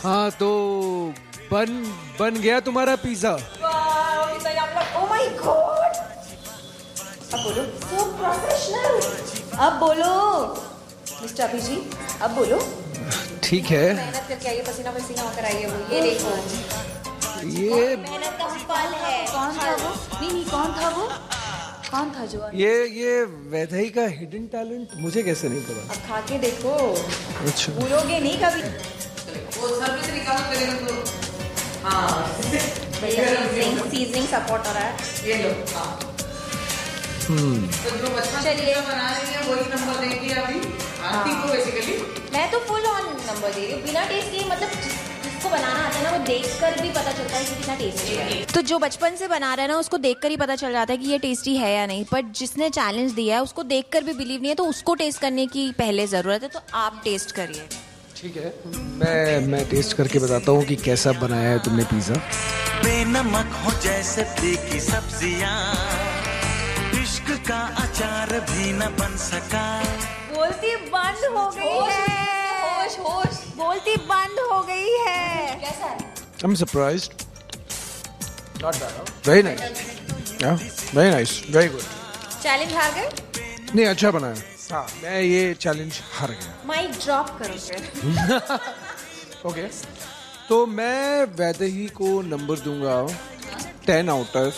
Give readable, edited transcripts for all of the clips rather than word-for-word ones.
हाँ तो बन गया तुम्हारा पिज्जा। ओह माय गॉड, अब बोलो, सो प्रोफेशनल। अब बोलो मिस्टर अभिजी, अब बोलो। ठीक है, मेहनत करके आइए, पसीना पसीना होकर आइए। वो ये देखो, ये मेहनत का फल है। कौन था वो? नहीं, कौन था जो? ये वैदेही का हिडन टैलेंट मुझे कैसे नहीं पता। अब खा के देखो, अच्छा, भूलोगे नहीं कभी। वो सर्विस निकाल करेगा तो हाँ सीजनिंग सपोर्ट हो रहा है। ये लो। हाँ तो जो बचपन से बना रही है वही नंबर देंगे अभी आरती को। बेसिकली मैं तो फुल ऑन नंबर दे रही हूँ, बिना टेस्ट के। मतलब जिसको बनाना आता है ना, वो देखकर भी पता चलता है कि कितना टेस्टी है। तो जो बचपन से बना रहा है ना, उसको देखकर ही पता चल जाता है कि ये टेस्टी है या नहीं। बट जिसने चैलेंज दिया है उसको देखकर भी बिलीव नहीं है, तो उसको टेस्ट करने की पहले जरूरत है। तो आप टेस्ट करिए। ठीक है, मैं टेस्ट करके बताता हूँ कि कैसा बनाया है तुमने पिज्जा। बेनमक हो जैसे तीखी सब्जियां, इश्क का अचार भी न बन सका। बोलती बंद हो गई है। होश बोलती बंद हो गई है। कैसा है? I'm surprised. Not bad. Very nice. Yeah, very nice. Very good. Challenge हार गए? नहीं, अच्छा बनाया। हाँ, मैं ये चैलेंज हार गया। माइक ड्रॉप करो फिर। ओके, तो मैं वैदेही को नंबर दूंगा 10 out of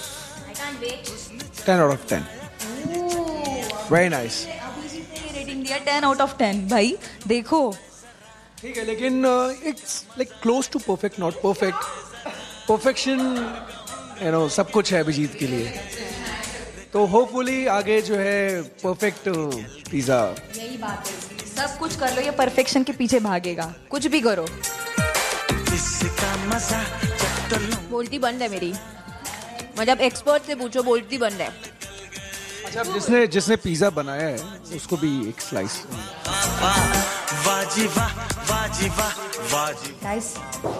10। Very nice. Abhijit ने ये रेटिंग दिया 10 out of 10। भाई देखो, ठीक है, लेकिन it's like close to perfect, not perfect. Perfection सब कुछ है अभिजीत के लिए। तो होपफुली आगे जो है परफेक्ट पिज्जा। यही बात है, सब कुछ कर लो, ये परफेक्शन के पीछे भागेगा। कुछ भी करो। इसका मजा बोलती बंद है मेरी। मतलब एक्सपर्ट से पूछो, बोलती बंद है। अच्छा, जिसने पिज्जा बनाया है उसको भी एक स्लाइस। वाजी वाह, वाजी वाह, वाजी गाइस,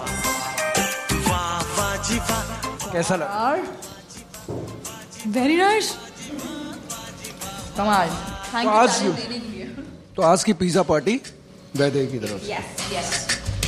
वाह, वाजी वाह। कैसा लगा? वेरी नाइस, कमाल। थैंक यू देने के लिए। तो आज की पिज्जा पार्टी वैदेही की तरफ से। यस।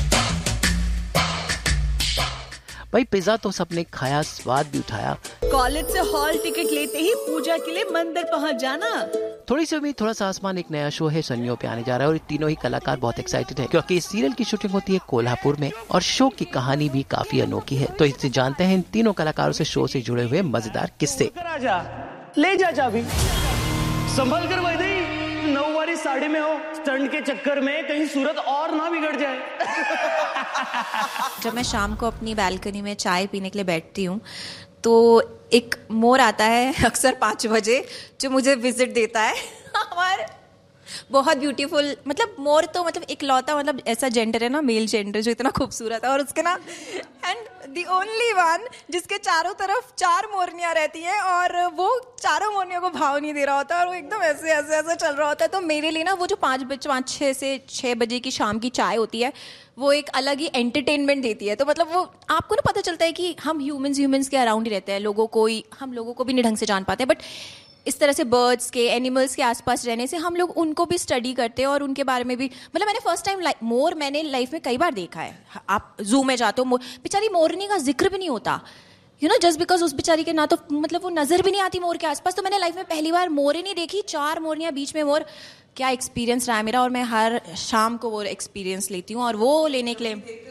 भाई पिज्जा तो सबने खाया, स्वाद भी उठाया। कॉलेज से हॉल टिकट लेते ही पूजा के लिए मंदिर पहुंच जाना। थोड़ी सी उम्मीद, थोड़ा सा आसमान, एक नया शो है सनियों पे आने जा रहा है और ये तीनों ही कलाकार बहुत एक्साइटेड है क्योंकि इस सीरियल की शूटिंग होती है कोल्हापुर में और शो की कहानी भी काफी अनोखी है। तो इससे जानते हैं इन तीनों कलाकारों से शो से जुड़े हुए मजेदार किस्से। ले जा चाबी, संभल कर वैदेही, 9 वाली साड़ी में हो, स्टंट के चक्कर में कहीं सूरत और ना बिगड़ जाए। जब मैं शाम को अपनी बालकनी में चाय पीने के लिए बैठती हूँ तो एक मोर आता है अक्सर 5 बजे, जो मुझे विजिट देता है। हमारे बहुत ब्यूटीफुल, मतलब मोर तो मतलब एक लौता, मतलब ऐसा जेंडर है ना, मेल जेंडर, जो इतना खूबसूरत है और उसके ना एंड द ओनली वन जिसके चारों तरफ 4 मोरनियां रहती हैं और वो चारों मोरनियों को भाव नहीं दे रहा होता और वो एकदम ऐसे ऐसे ऐसे चल रहा होता है। तो मेरे लिए ना वो जो 5 से 6 बजे की शाम की चाय होती है, वो एक अलग ही एंटरटेनमेंट देती है। तो मतलब वो आपको ना पता चलता है कि हम ह्यूमंस के अराउंड ही रहते हैं, हम लोगों को भी नहीं ढंग से जान पाते हैं, बट इस तरह से बर्ड्स के, एनिमल्स के आसपास रहने से हम लोग उनको भी स्टडी करते हैं और उनके बारे में भी। मतलब मैंने फर्स्ट टाइम मोर मैंने लाइफ में कई बार देखा है। आप जू में जाते हो, बेचारी मोरनी का जिक्र भी नहीं होता, जस्ट बिकॉज उस बेचारी के ना तो मतलब वो नजर भी नहीं आती मोर के आसपास। तो मैंने लाइफ में पहली बार मोर नहीं देखी, 4 मोरनियां बीच में मोर। क्या एक्सपीरियंस रहा है मेरा, और मैं हर शाम को वो एक्सपीरियंस लेती हूँ। और वो लेने के लिए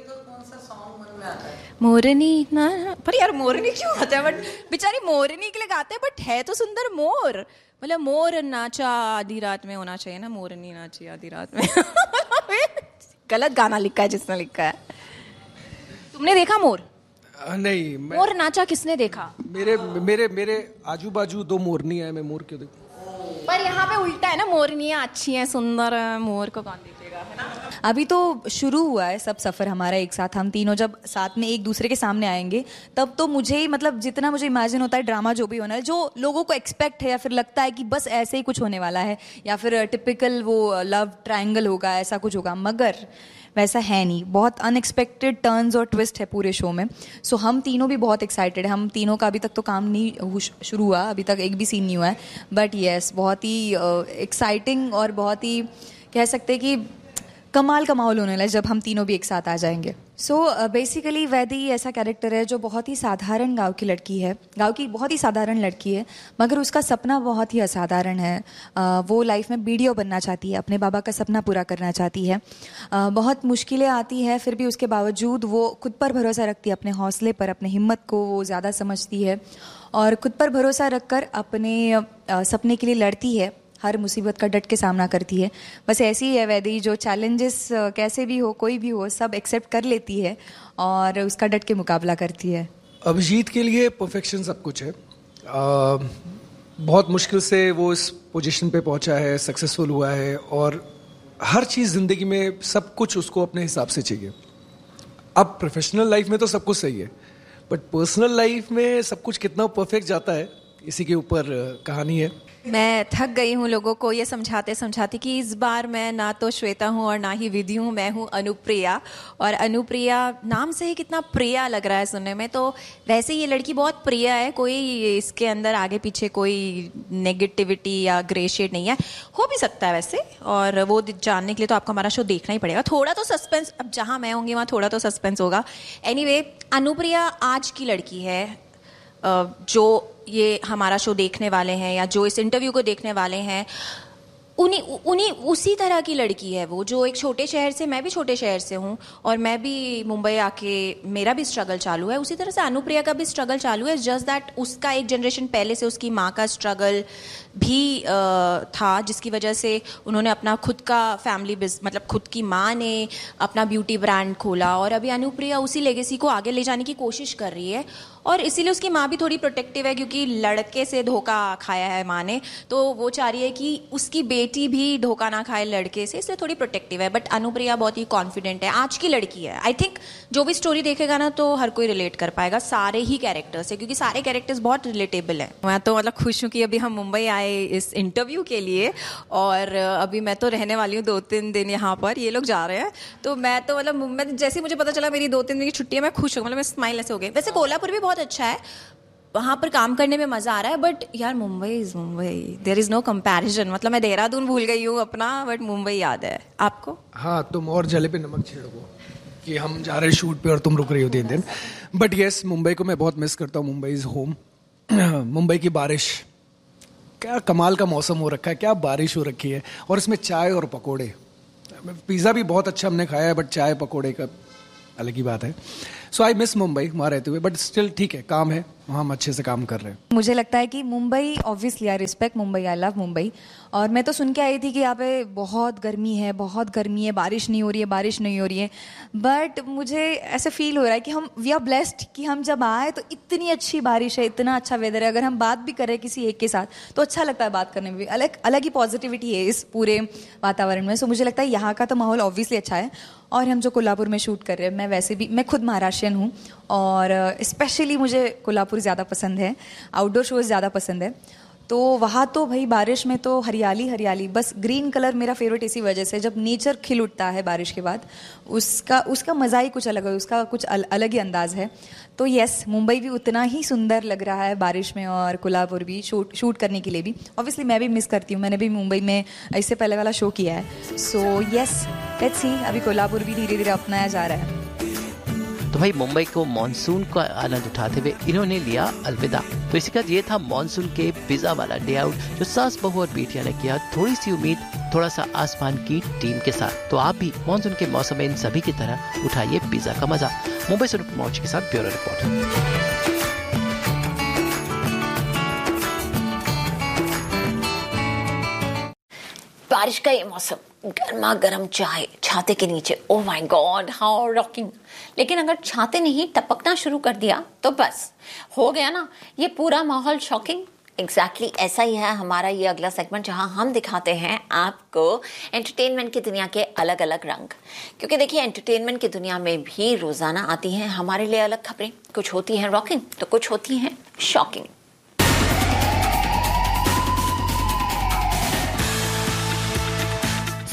मोरनी ना, पर यार मोरनी क्यों आता है, बट बेचारी मोरनी के लिए गाते हैं, बट है तो सुंदर मोर। मतलब मोर नाचा आधी रात में होना चाहिए ना, मोरनी नाची आधी रात में। गलत गाना लिखा है जिसने लिखा है। तुमने देखा मोर? नहीं, मोर नाचा किसने देखा? मेरे आजू बाजू 2 मोरनी है, मैं मोर क्यों देखूं? पर यहाँ पे उल्टा है ना, मोरनियाँ अच्छी हैं, सुंदर है, मोर को कौन देखेगा, है ना? अभी तो शुरू हुआ है सब सफ़र हमारा एक साथ। हम तीनों जब साथ में एक दूसरे के सामने आएंगे तब तो मुझे ही, मतलब जितना मुझे इमेजिन होता है ड्रामा जो भी होना है, जो लोगों को एक्सपेक्ट है या फिर लगता है कि बस ऐसे ही कुछ होने वाला है या फिर टिपिकल वो लव ट्रायंगल होगा, ऐसा कुछ होगा, मगर वैसा है नहीं। बहुत अनएक्सपेक्टेड टर्न्स और ट्विस्ट है पूरे शो में। सो हम तीनों भी बहुत एक्साइटेड है। हम तीनों का अभी तक तो काम नहीं शुरू हुआ, अभी तक एक भी सीन नहीं हुआ है, बट येस बहुत ही एक्साइटिंग और बहुत ही कह सकते हैं कि कमाल का माहौल होने वाला है जब हम तीनों भी एक साथ आ जाएंगे। सो बेसिकली वैदेही ऐसा कैरेक्टर है जो बहुत ही साधारण गांव की लड़की है, गांव की बहुत ही साधारण लड़की है, मगर उसका सपना बहुत ही असाधारण है। वो लाइफ में बीडीओ बनना चाहती है, अपने बाबा का सपना पूरा करना चाहती है। बहुत मुश्किलें आती हैं, फिर भी उसके बावजूद वो खुद पर भरोसा रखती है, अपने हौसले पर, अपने हिम्मत को वो ज़्यादा समझती है और खुद पर भरोसा रखकर अपने सपने के लिए लड़ती है, हर मुसीबत का डट के सामना करती है। बस ऐसी ही है वैदेही, जो चैलेंजेस कैसे भी हो, कोई भी हो, सब एक्सेप्ट कर लेती है और उसका डट के मुकाबला करती है। अभिजीत के लिए परफेक्शन सब कुछ है। बहुत मुश्किल से वो इस पोजीशन पे पहुंचा है, सक्सेसफुल हुआ है और हर चीज़ ज़िंदगी में सब कुछ उसको अपने हिसाब से चाहिए। अब प्रोफेशनल लाइफ में तो सब कुछ सही है, बट पर्सनल लाइफ में सब कुछ कितना परफेक्ट जाता है, इसी के ऊपर कहानी है। मैं थक गई हूँ लोगों को ये समझाते समझाते कि इस बार मैं ना तो श्वेता हूँ और ना ही विधि हूँ, मैं हूँ अनुप्रिया। और अनुप्रिया नाम से ही कितना प्रिया लग रहा है सुनने में, तो वैसे ये लड़की बहुत प्रिया है, कोई इसके अंदर आगे पीछे कोई नेगेटिविटी या ग्रे शेड नहीं है। हो भी सकता है वैसे, और वो जानने के लिए तो आपको हमारा शो देखना ही पड़ेगा। थोड़ा तो सस्पेंस, अब जहाँ मैं होंगी वहाँ थोड़ा तो सस्पेंस होगा। एनीवे, अनुप्रिया आज की लड़की है जो ये हमारा शो देखने वाले हैं या जो इस इंटरव्यू को देखने वाले हैं, उन्हीं उसी तरह की लड़की है वो, जो एक छोटे शहर से, मैं भी छोटे शहर से हूँ और मैं भी मुंबई आके मेरा भी स्ट्रगल चालू है, उसी तरह से अनुप्रिया का भी स्ट्रगल चालू है। जस्ट दैट उसका एक जनरेशन पहले से उसकी माँ का स्ट्रगल भी था, जिसकी वजह से उन्होंने अपना खुद का फैमिली मतलब खुद की माँ ने अपना ब्यूटी ब्रांड खोला और अभी अनुप्रिया उसी लेगेसी को आगे ले जाने की कोशिश कर रही है। और इसीलिए उसकी माँ भी थोड़ी प्रोटेक्टिव है, क्योंकि लड़के से धोखा खाया है माँ ने, तो वो चाह रही है कि उसकी बेटी भी धोखा ना खाए लड़के से, इसलिए थोड़ी प्रोटेक्टिव है। बट अनुप्रिया बहुत ही कॉन्फिडेंट है, आज की लड़की है। आई थिंक जो भी स्टोरी देखेगा ना तो हर कोई रिलेट कर पाएगा, सारे ही कैरेक्टर्स है, क्योंकि सारे कैरेक्टर्स बहुत रिलेटेबल है। मैं तो मतलब खुश हूँ कि अभी हम मुंबई आए इस इंटरव्यू के लिए, और अभी मैं तो रहने वाली हूँ 2-3 दिन यहाँ पर, ये लोग जा रहे हैं, तो मैं तो मतलब मैं जैसे मुझे पता चला मेरी 2-3 दिन की छुट्टी है, मैं खुश हूँ, मतलब मैं स्माइल ऐसे हो गई। वैसे कोल्हापुर भी बहुत अच्छा है, वहाँ पर काम करने में मज़ा आ रहा है, बट यार Mumbai is Mumbai, there is no comparison. मतलब मैं देहरादून भूल गई हूँ अपना, बट मुंबई याद है आपको। हाँ, तुम और जले पे नमक छिड़को कि हम जा रहे हैं शूट पे और तुम रुक रही हो 3 दिन। बट यस, मुंबई को मैं बहुत मिस करता हूँ। Mumbai is home. मुंबई की बारिश, क्या कमाल का मौसम हो रखा है, क्या बारिश हो रखी है, और इसमें चाय और पकोड़े। पिज़्ज़ा भी बहुत अच्छा हमने खाया है, बट चाय पकोड़े का अलग ही बात है। सो आई मिस मुंबई वहाँ रहते हुए, बट स्टिल ठीक है, काम है, वहाँ हम अच्छे से काम कर रहे हैं। मुझे लगता है कि Mumbai, obviously I respect Mumbai, I love Mumbai. और मैं तो सुन के आई थी कि यहाँ पे बहुत गर्मी है, बहुत गर्मी है, बारिश नहीं हो रही है, बारिश नहीं हो रही है, बट मुझे ऐसा फील हो रहा है कि हम वी आर ब्लेस्ड कि हम जब आए तो इतनी अच्छी बारिश है, इतना अच्छा वेदर है। अगर हम बात भी करें किसी एक के साथ तो अच्छा लगता है बात करने में भी, अलग अलग ही पॉजिटिविटी है इस पूरे वातावरण में। सो मुझे लगता है यहाँ का तो माहौल ऑब्वियसली अच्छा है। और हम जो कोल्हापुर में शूट कर रहे हैं, मैं वैसे भी, मैं खुद महाराष्ट्रियन हूँ और स्पेशली मुझे कोल्हापुर ज़्यादा पसंद है, आउटडोर शोज़ ज़्यादा पसंद है। तो वहाँ तो भाई बारिश में तो हरियाली हरियाली, बस ग्रीन कलर मेरा फेवरेट इसी वजह से, जब नेचर खिल उठता है बारिश के बाद, उसका मज़ा ही कुछ अलग है, उसका कुछ अलग ही अंदाज है। तो यस, मुंबई भी उतना ही सुंदर लग रहा है बारिश में, और कोल्हापुर भी शूट करने के लिए भी। ऑब्वियसली मैं भी मिस करती हूँ, मैंने भी मुंबई में इससे पहले वाला शो किया है। सो यस, लेट्स सी, अभी कोल्हापुर भी धीरे धीरे अपनाया जा रहा है। तो भाई मुंबई को मानसून का आनंद उठाते हुए इन्होंने लिया अलविदा। तो इसी का ये था मानसून के पिज्जा वाला डे आउट, जो सास बहू और बेटियां ने किया। थोड़ी सी उम्मीद, थोड़ा सा आसमान की टीम के साथ। तो आप भी मानसून के मौसम में इन सभी की तरह उठाइए पिज्जा का मजा। मुंबई से मौज के साथ ब्यूरो रिपोर्ट। बारिश का ये मौसम, गर्मा गर्म चाय छाते के नीचे, oh my God how rocking. लेकिन अगर छाते ने ही टपकना शुरू कर दिया तो बस हो गया ना ये पूरा माहौल शॉकिंग। एग्जैक्टली ऐसा ही है हमारा ये अगला सेगमेंट, जहां हम दिखाते हैं आपको एंटरटेनमेंट की दुनिया के अलग अलग रंग। क्योंकि देखिए, एंटरटेनमेंट की दुनिया में भी रोजाना आती हैं हमारे लिए अलग खबरें। कुछ होती हैं रॉकिंग तो कुछ होती हैं शॉकिंग।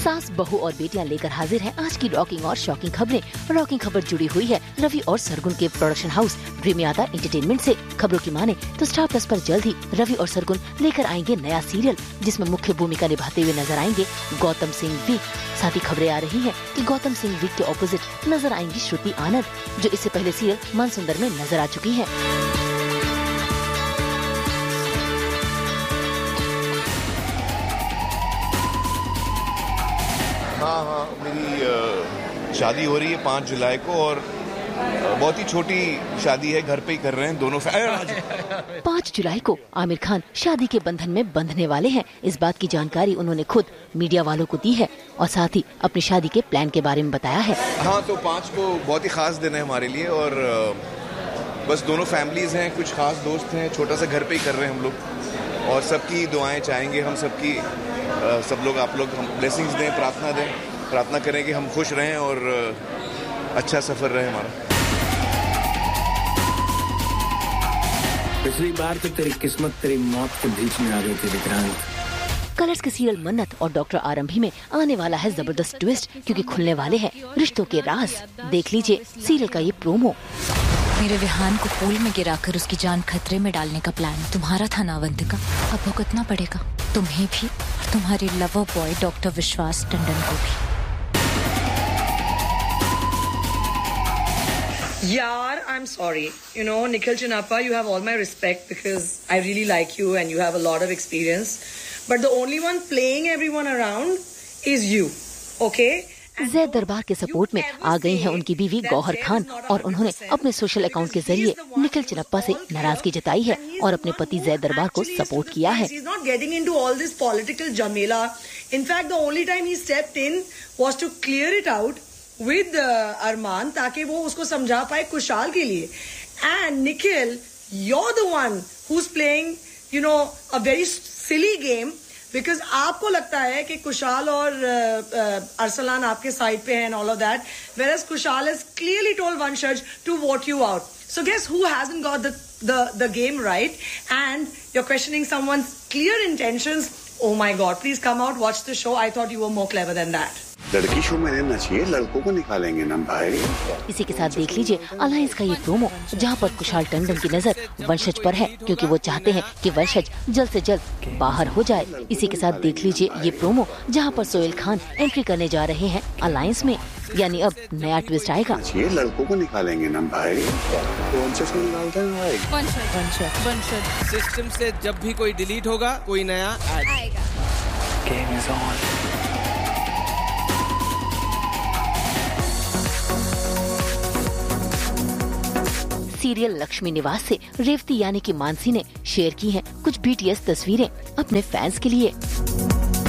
सास, बहू और बेटियां लेकर हाजिर हैं आज की रॉकिंग और शॉकिंग खबरें। रॉकिंग खबर जुड़ी हुई है रवि और सरगुन के प्रोडक्शन हाउस ड्रीम यादा एंटरटेनमेंट से। खबरों की माने तो स्टार प्लस पर जल्द ही रवि और सरगुन लेकर आएंगे नया सीरियल, जिसमें मुख्य भूमिका निभाते हुए नजर आएंगे गौतम सिंह विक। साथ ही खबरें आ रही हैं कि गौतम सिंह विक के ऑपोजिट नजर आएंगी श्रुति आनंद, जो इससे पहले सीरियल मनसुंदर में नजर आ चुकी है। हाँ, मेरी शादी हो रही है 5 जुलाई को और बहुत ही छोटी शादी है, घर पे ही कर रहे हैं दोनों 5 जुलाई को आमिर खान शादी के बंधन में बंधने वाले हैं। इस बात की जानकारी उन्होंने खुद मीडिया वालों को दी है और साथ ही अपनी शादी के प्लान के बारे में बताया है। हाँ, तो 5 को बहुत ही खास दिन है हमारे लिए और बस दोनों फैमिलीज हैं, कुछ खास दोस्त हैं, छोटा सा घर पे ही कर रहे हैं हम लोग और सबकी दुआएं चाहेंगे हम सबकी, सब लोग आप लोग हम ब्लेसिंग्स दें, प्रार्थना करें कि हम खुश रहें और अच्छा सफर रहे हमारा। पिछली बार तो तेरी किस्मत तेरी मौत के बीच में आ गई थी विक्रांत। कलर्स के सीरियल मन्नत और डॉक्टर आरंभी में आने वाला है जबरदस्त ट्विस्ट, क्योंकि खुलने वाले हैं रिश्तों के राज। देख लीजिए सीरियल का ये प्रोमो। मेरे विहान को पूल में गिराकर उसकी जान खतरे में डालने का प्लान तुम्हारा था ना अवंतिका, अब भुगतना पड़ेगा तुम्हें भी और तुम्हारे लवर बॉय डॉक्टर विश्वास टंडन को भी। Yaar, I'm sorry. You know, Nikhil Chinappa, you have all my respect because I really like you and you have a lot of experience. But the only one playing everyone around is you. Okay? ज़ैद दरबार के support में आ गई हैं उनकी बीवी गौहर खान और उन्होंने अपने सोशल अकाउंट के जरिए निखिल चिनप्पा से नाराजगी जताई है और अपने पति ज़ैद दरबार को सपोर्ट किया है। He's not getting into all this political jamela. In fact, the only time he stepped in was to clear it out with अरमान, ताकि वो उसको समझा पाए कुशाल के लिए। And Nikhil, you're the one who's playing, you know, a very silly game. Because आपको लगता है कि कुशाल और अरसलान आपके साइड पे हैं and all of that, whereas Kushal has clearly told Vanshaj to vote you out. So guess who hasn't got the game right? And you're questioning someone's clear intentions. Oh my God! Please come out, watch the show. I thought you were more clever than that. लड़की show में रहना चाहिए, लड़कों को निकालेंगे ना भाई। इसी के साथ देख लीजिए अलायंस का ये प्रोमो, जहां पर कुशाल टंडन की नजर वंशज पर है, क्योंकि वो चाहते हैं कि वंशज जल्द से जल्द बाहर हो जाए। इसी के साथ देख लीजिए ये प्रोमो, जहां पर सोहेल खान एंट्री करने जा रहे हैं अलायंस में, यानी अब नया ट्विस्ट आएगा। ये लड़कों को निकालेंगे ना भाई, वंशज को निकालते हैं भाई। वंशज सिस्टम से जब भी कोई डिलीट होगा कोई नया आएगा। Game is on. Serial Lakshmi निवास से रेवती यानी कि मानसी ने शेयर की हैं कुछ BTS तस्वीरें अपने फैंस के लिए।